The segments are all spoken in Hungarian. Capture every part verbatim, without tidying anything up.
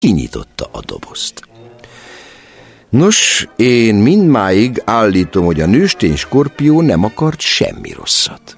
kinyitotta a dobozt. Nos, én mindmáig állítom, hogy a nőstény skorpió nem akart semmi rosszat.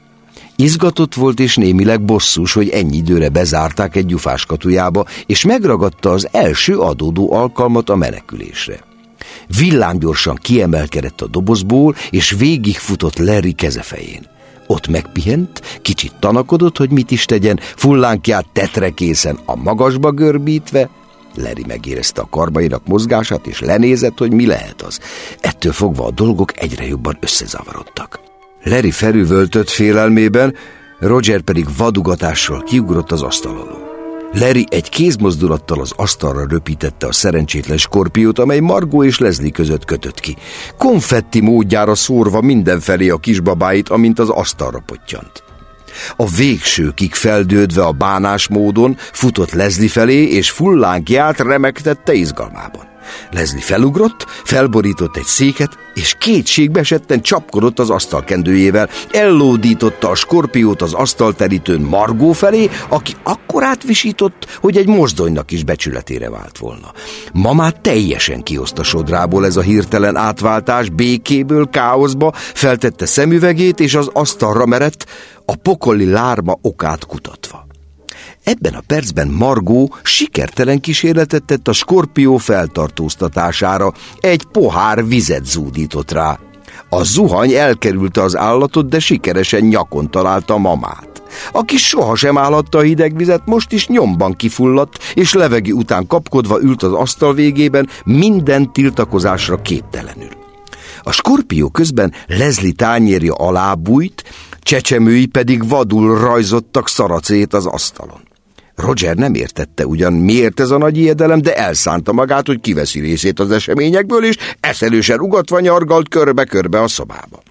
Izgatott volt és némileg bosszús, hogy ennyi időre bezárták egy gyufás katujába, és megragadta az első adódó alkalmat a menekülésre. Villámgyorsan kiemelkedett a dobozból, és végigfutott Larry kezefején. Ott megpihent, kicsit tanakodott, hogy mit is tegyen, fullánkját tetrekészen a magasba görbítve. Larry megérezte a karbainak mozgását, és lenézett, hogy mi lehet az. Ettől fogva a dolgok egyre jobban összezavarodtak. Larry felüvöltött félelmében, Roger pedig vadugatással kiugrott az asztal alól. Larry egy kézmozdulattal az asztalra röpítette a szerencsétlen skorpiót, amely Margot és Leslie között kötött ki, konfetti módjára szórva mindenfelé a kisbabáit, amint az asztalra pottyant. A végsőkig feldődve a bánás módon futott Leslie felé, és fullánkját remegtette izgalmában. Leslie felugrott, felborított egy széket, és kétségbeesetten csapkodott az asztalkendőjével, ellódította a skorpiót az asztalterítőn Margot felé, aki akkorát visított, hogy egy mozdonynak is becsületére vált volna. Mamát teljesen kihozta sodrából ez a hirtelen átváltás, békéből káoszba, feltette szemüvegét, és az asztalra merett, a pokoli lárma okát kutatva. Ebben a percben Margot sikertelen kísérletet tett a skorpió feltartóztatására, egy pohár vizet zúdított rá. A zuhany elkerülte az állatot, de sikeresen nyakon találta mamát. Aki sohasem állhatta a hideg vizet, most is nyomban kifulladt, és levegő után kapkodva ült az asztal végében, minden tiltakozásra képtelenül. A skorpió közben Leslie tányérja alá bújt, csecsemői pedig vadul rajzottak szaracét az asztalon. Roger nem értette ugyan, miért ez a nagy ijedelem, de elszánta magát, hogy kiveszi részét az eseményekből, és eszelősen ugatva nyargalt körbe-körbe a szobába.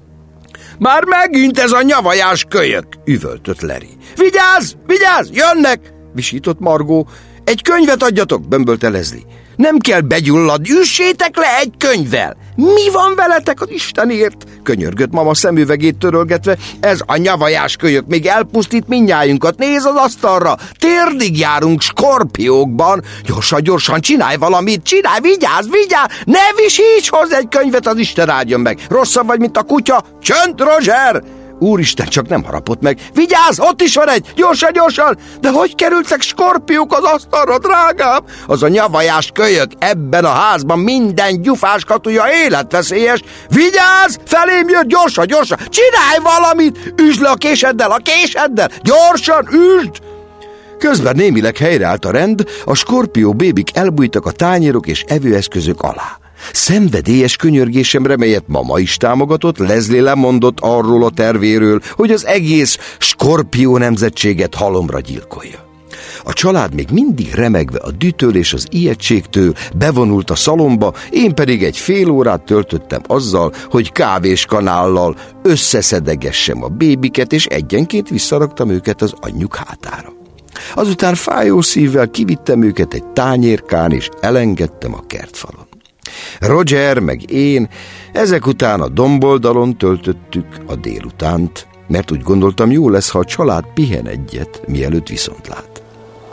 Már megint ez a nyavajás kölyök, üvöltött Larry. Vigyázz, vigyázz, jönnek, visított Margot. Egy könyvet adjatok, bömbölte Leslie. Nem kell begyulladni, üssétek le egy könyvvel. Mi van veletek az Istenért? Könyörgött mama szemüvegét törölgetve. Ez a nyavajás kölyök még elpusztít mindnyájunkat. Nézz az asztalra, térdig járunk skorpiókban. Gyorsan, gyorsan, csinálj valamit, csinálj, vigyázz, vigyázz. Ne visíts hozzá egy könyvet, az Isten áldjon meg. Rosszabb vagy, mint a kutya. Csönd, Roger! Úristen, csak nem harapott meg. Vigyázz, ott is van egy! Gyorsan, gyorsan! De hogy kerültek skorpiók az asztalra, drágám? Az a nyavajás kölyök, ebben a házban minden gyufás katuja életveszélyes. Vigyázz! Felém jön, gyorsan, gyorsan! Csinálj valamit! Üsd le a késeddel, a késeddel! Gyorsan, üsd! Közben némileg helyreállt a rend, a skorpió bébik elbújtak a tányérok és evőeszközök alá. Szenvedélyes könyörgésemre, melyet mama is támogatott, Leslie lemondott arról a tervéről, hogy az egész skorpió nemzetséget halomra gyilkolja. A család még mindig remegve a dühtől és az ijegységtől bevonult a szalomba, én pedig egy fél órát töltöttem azzal, hogy kávéskanállal összeszedegessem a bébiket, és egyenként visszaraktam őket az anyjuk hátára. Azután fájó szívvel kivittem őket egy tányérkán, és elengedtem a kertfalon. Roger meg én ezek után a domboldalon töltöttük a délutánt, mert úgy gondoltam, jó lesz, ha a család pihen egyet, mielőtt viszontlát.